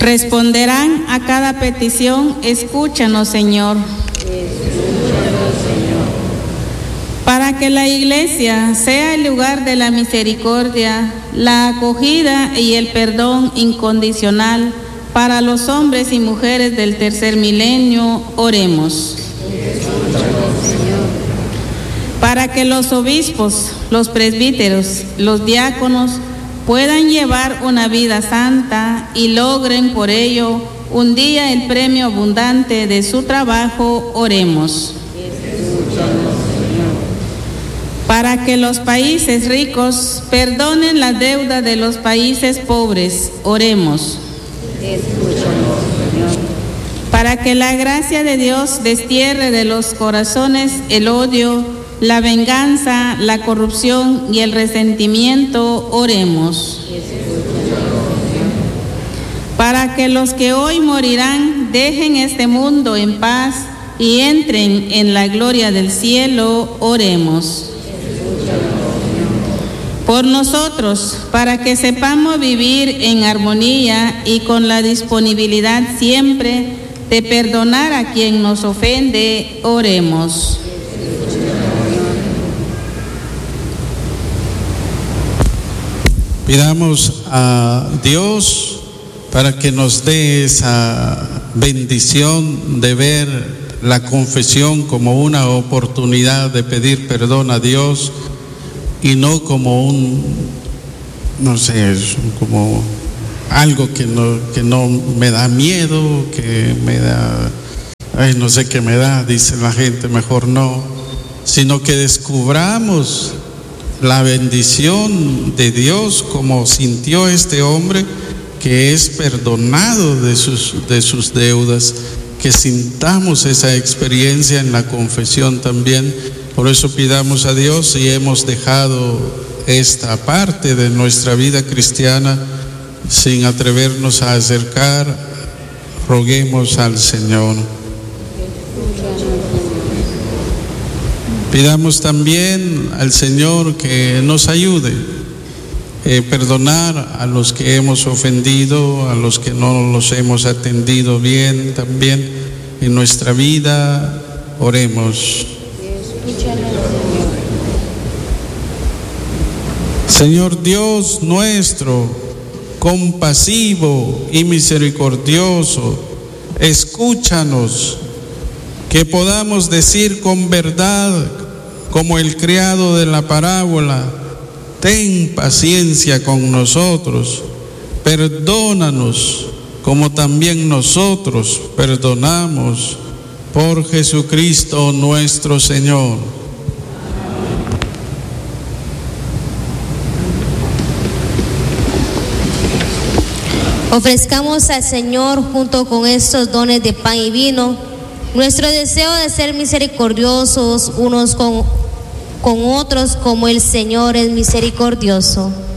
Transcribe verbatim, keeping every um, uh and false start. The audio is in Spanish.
Responderán a cada petición, escúchanos, Señor. Escúchanos, Señor. Para que la Iglesia sea el lugar de la misericordia, la acogida y el perdón incondicional para los hombres y mujeres del tercer milenio, oremos. Escúchanos, Señor. Para que los obispos, los presbíteros, los diáconos puedan llevar una vida santa y logren por ello un día el premio abundante de su trabajo, oremos. Escúchanos, Señor. Para que los países ricos perdonen la deuda de los países pobres, oremos. Escúchanos, Señor. Para que la gracia de Dios destierre de los corazones el odio, la venganza, la corrupción y el resentimiento, oremos. Para que los que hoy morirán dejen este mundo en paz y entren en la gloria del cielo, oremos. Por nosotros, para que sepamos vivir en armonía y con la disponibilidad siempre de perdonar a quien nos ofende, oremos. Pidamos a Dios para que nos dé esa bendición de ver la confesión como una oportunidad de pedir perdón a Dios y no como un, no sé, como algo que no, que no me da miedo, que me da, ay, no sé qué me da, dice la gente, mejor no, sino que descubramos la bendición de Dios como sintió este hombre que es perdonado de sus, de sus deudas, que sintamos esa experiencia en la confesión también. Por eso pidamos a Dios, si hemos dejado esta parte de nuestra vida cristiana sin atrevernos a acercar, roguemos al Señor. Pidamos también al Señor que nos ayude a eh, perdonar a los que hemos ofendido, a los que no los hemos atendido bien también en nuestra vida. Oremos. Señor Dios nuestro, compasivo y misericordioso, escúchanos, que podamos decir con verdad, como el criado de la parábola: ten paciencia con nosotros, perdónanos como también nosotros perdonamos, por Jesucristo nuestro Señor. Ofrezcamos al Señor junto con estos dones de pan y vino nuestro deseo de ser misericordiosos unos con, con otros como el Señor es misericordioso.